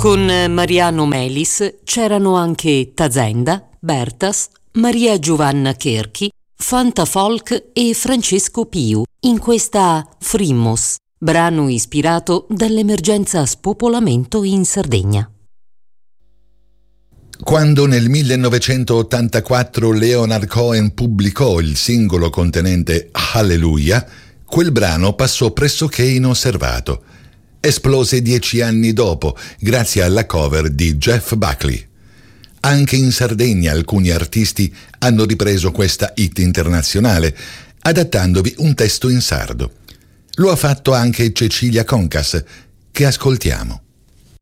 Con Mariano Melis c'erano anche Tazenda, Bertas, Maria Giovanna Cherchi, Fanta Folk e Francesco Piu in questa Frimmos, brano ispirato dall'emergenza spopolamento in Sardegna. Quando nel 1984 Leonard Cohen pubblicò il singolo contenente Hallelujah, quel brano passò pressoché inosservato. Esplose 10 anni dopo, grazie alla cover di Jeff Buckley. Anche in Sardegna alcuni artisti hanno ripreso questa hit internazionale, adattandovi un testo in sardo. Lo ha fatto anche Cecilia Concas, che ascoltiamo.